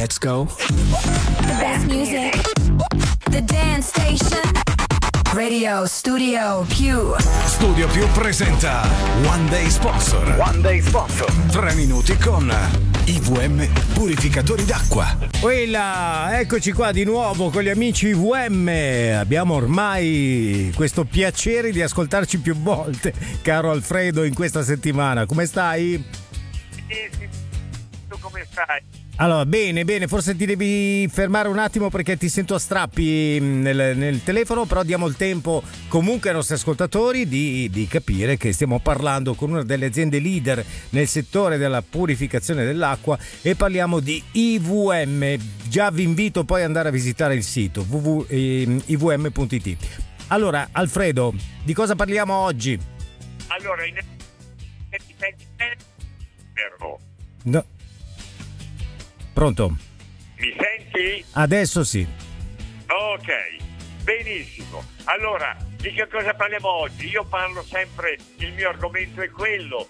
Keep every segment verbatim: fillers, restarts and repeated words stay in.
Let's go. The best music. The dance station. Radio Studio Più. Studio Più presenta One Day Sponsor. One Day Sponsor. Tre minuti con I V M Purificatori d'acqua. Quella, eccoci qua di nuovo con gli amici I V M. Abbiamo ormai questo piacere di ascoltarci più volte, caro Alfredo, in questa settimana. Come stai? Sì, sì. Tu come stai? Allora, bene, bene, forse ti devi fermare un attimo perché ti sento a strappi nel, nel telefono, però diamo il tempo comunque ai nostri ascoltatori di, di capire che stiamo parlando con una delle aziende leader nel settore della purificazione dell'acqua e parliamo di I V M. Già vi invito poi ad andare a visitare il sito w w w punto i v m punto i t. Allora, Alfredo, di cosa parliamo oggi? Allora, in fermo. No. Pronto? Mi senti? Adesso sì. Ok, benissimo. Allora, di che cosa parliamo oggi? Io parlo sempre, il mio argomento è quello.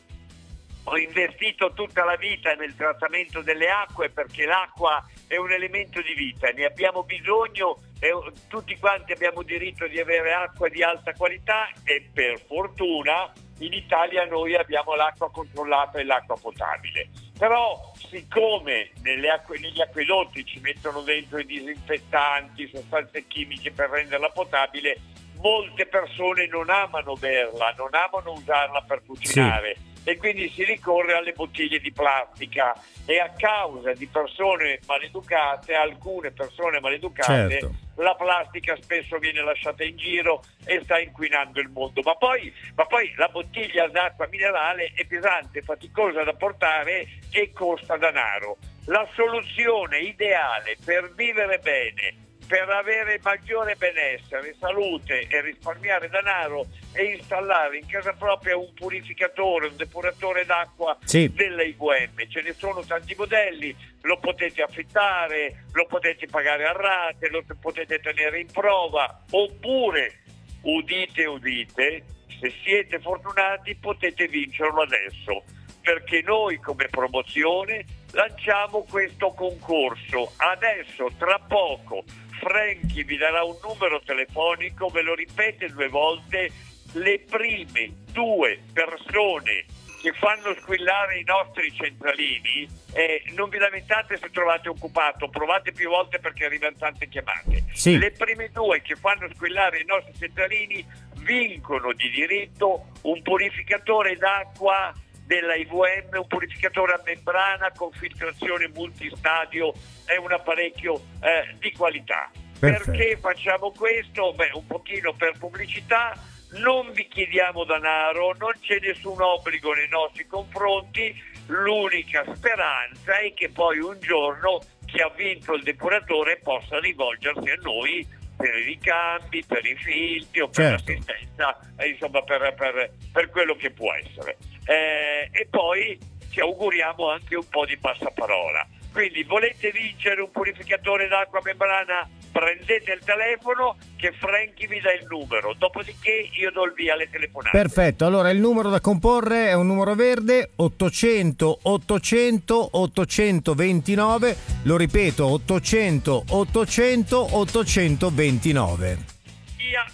Ho investito tutta la vita nel trattamento delle acque perché l'acqua è un elemento di vita, ne abbiamo bisogno e tutti quanti abbiamo diritto di avere acqua di alta qualità e per fortuna in Italia noi abbiamo l'acqua controllata e l'acqua potabile. Però siccome nelle acque, negli acquedotti ci mettono dentro i disinfettanti, sostanze chimiche per renderla potabile, molte persone non amano berla, non amano usarla per cucinare. Sì. E quindi si ricorre alle bottiglie di plastica e a causa di persone maleducate, alcune persone maleducate, certo, la plastica spesso viene lasciata in giro e sta inquinando il mondo. Ma poi, ma poi la bottiglia d'acqua minerale è pesante, faticosa da portare e costa denaro. La soluzione ideale per vivere bene, per avere maggiore benessere, salute e risparmiare denaro è installare in casa propria un purificatore, un depuratore d'acqua, sì, della I V M. Ce ne sono tanti modelli, lo potete affittare, lo potete pagare a rate, lo potete tenere in prova, oppure, udite udite, se siete fortunati potete vincerlo adesso, perché noi come promozione lanciamo questo concorso. Adesso, tra poco, Franchi vi darà un numero telefonico, ve lo ripete due volte, le prime due persone che fanno squillare i nostri centralini, eh, non vi lamentate se trovate occupato, provate più volte perché arrivano tante chiamate. Sì. Le prime due che fanno squillare i nostri centralini vincono di diritto un purificatore d'acqua della I V M, un purificatore a membrana con filtrazione multistadio, è un apparecchio eh, di qualità. Perfetto. Perché facciamo questo? Beh, un pochino per pubblicità, non vi chiediamo denaro, non c'è nessun obbligo nei nostri confronti, l'unica speranza è che poi un giorno chi ha vinto il depuratore possa rivolgersi a noi per i ricambi, per i filtri o per, certo, l'assistenza, eh, insomma per, per, per quello che può essere. Eh, e poi ci auguriamo anche un po' di passaparola. Quindi volete vincere un purificatore d'acqua membrana? Prendete il telefono che Franchi vi dà il numero, dopodiché io do il via alle telefonate. Perfetto, allora il numero da comporre è un numero verde ottocento ottocento ottocentoventinove, lo ripeto ottocento ottocento ottocentoventinove. Via.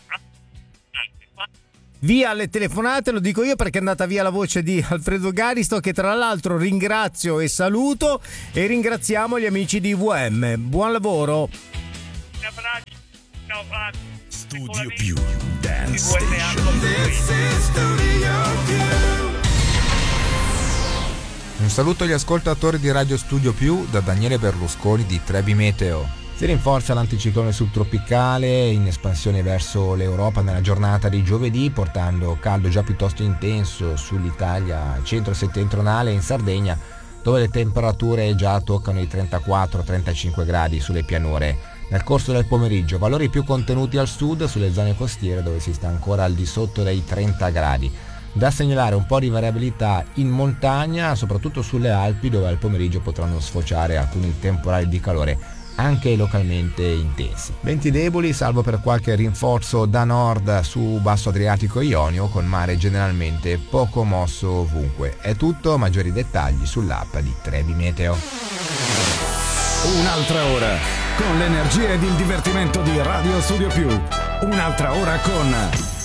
Via alle telefonate, lo dico io perché è andata via la voce di Alfredo Garisto, che tra l'altro ringrazio e saluto, e ringraziamo gli amici di I V M. Buon lavoro. Studio Più Dance Station. Un saluto agli ascoltatori di Radio Studio Più da Daniele Berlusconi di Trebi Meteo. Si rinforza l'anticiclone subtropicale in espansione verso l'Europa nella giornata di giovedì, portando caldo già piuttosto intenso sull'Italia centro-settentrionale e in Sardegna, dove le temperature già toccano i trentaquattro trentacinque gradi sulle pianure. Nel corso del pomeriggio valori più contenuti al sud, sulle zone costiere dove si sta ancora al di sotto dei trenta gradi. Da segnalare un po' di variabilità in montagna, soprattutto sulle Alpi, dove al pomeriggio potranno sfociare alcuni temporali di calore anche localmente intensi. Venti deboli, salvo per qualche rinforzo da nord su basso Adriatico e Ionio, con mare generalmente poco mosso ovunque. È tutto, maggiori dettagli sull'app di Trebi Meteo. Un'altra ora con l'energia ed il divertimento di Radio Studio Più. Un'altra ora con